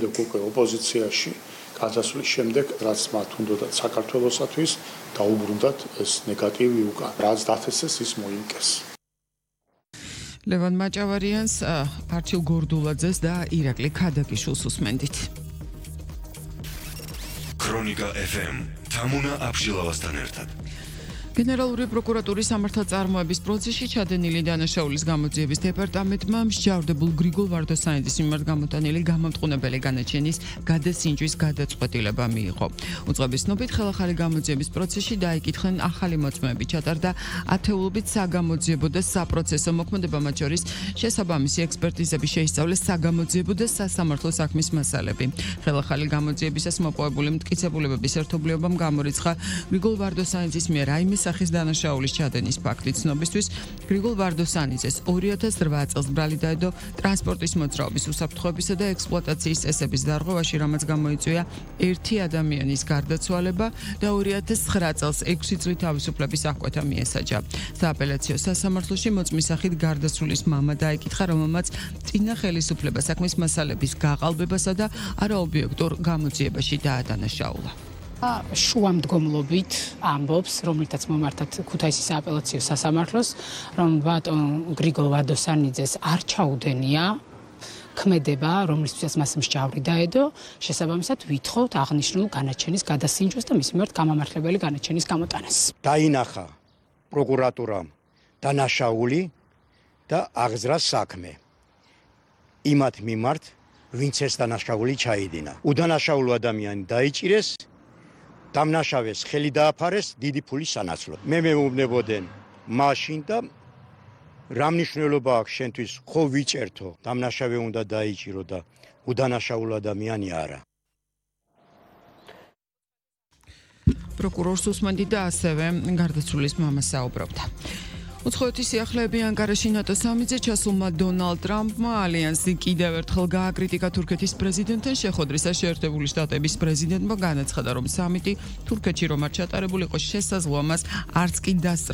შემდეგ უკვე ოპოზიციაში გადასვლის შემდეგ, რაც მათ უნდათ საქართველოსათვის დაუბრუნდათ ეს ნეგატივი უკან, რაც დათესეს ის მოიმკეს. ლევან მაჭავარიანს, არჩილ გორდულაძეს და ირაკლი ქადაკიშვილს უსმენდით. ქრონიკა FM თამუნა აბშილავასთან ერთად. გენერალური პროკურატურის სამართალწარმოების პროცესში ჩადენილი დანაშაულის გამოძიების დეპარტამენტმა მსჯავრდებულ გრიგოლ ვარდოსანიძის მიმართ გამოტანილი გამამტყუნებელი განაჩენის გადასინჯვის გადაწყვეტილება მიიღო. უწყების ცნობით, ხელახალი გამოძიების პროცესში დაიკითხნენ ახალი მოწმეები, ჩატარდა ათეულობით საგამოძიებო და საპროცესო მოქმედება, მათ შორის შესაბამისი ექსპერტიზები შეისწავლეს საგამოძიებო და სასამართლო საქმის მასალები. ხელახალი გამოძიებისას მოპოვებული მტკიცებულებების ერთობლიობამ გამორიცხა გრიგოლ ვარდოსანიძის მიერ რაიმე სახის დანაშაულის ჩადენის ფაქტი. ცნობისთვის, გრიგოლ ვარდოსანიძეს 2008 წელს ბრალი დაედო ტრანსპორტის მოძრაობის უსაფრთხოებისა და ექსპლუატაციის წესების დარღვევაში, რამაც გამოიწვია ერთი ადამიანის გარდაცვალება და 2009 წელს 6 წლით თავისუფლების აღკვეთა მიესაჯა. სააპელაციო სასამართლოში მოწმის სახით გარდაცვლის მამა დაიკითხა, რომელმაც წინა ხელისუფლება საქმის მასალების გაყალბებასა და არაობიექტურ გამოძიებაში დაადანაშაულა. შუამდგომლობით ამბობს, რომლითაც მომართათ ქუთაისის სააპელაციო სასამართლოს, რომ ბატონ გრიგოლ ვარდოსანიძეს არ ჩაუდენია ქმედება, რომლისთვისაც მას მსჯავრი დაედო, შესაბამისად ვითხოვთ აღნიშნულ განაჩენის გადასინჯვას და მის მიმართ გამამართლებელი განაჩენის გამოტანას. დაინახა პროკურატურამ დანაშაული და აღძრა საქმე იმათ მიმართ, ვინც ეს დანაშაული ჩაიდინა. უდანაშაულო ადამიანი დაიჭირეს, დამნაშავეს ხელი დააფარეს დიდი ფულის სანაცვლოდ. მე მეუბნებოდენ მაშინ და რა მნიშვნელობა აქვს შენთვის ხო ვიჭერთო, დამნაშავე უნდა დაიჭირო და უდანაშაულო ადამიანი არა. პროკურორს უსმენდით და ასევე გარდაცვლის მამას საუბრობდა. უცხოეთის სიახლეები ანკარაში ნატო სამიტზე ჩასულმა დონალდ ტრამპმა ალიანსი კიდევ ერთხელ გააკრიტიკა თურქეთის პრეზიდენტთან შეხვედრისა შეერთებული შტატების პრეზიდენტმა განაცხადა, რომ სამიტი თურქეთში რომ არ ჩატარებულიყო შესაძლოა მას არც კი დასწრა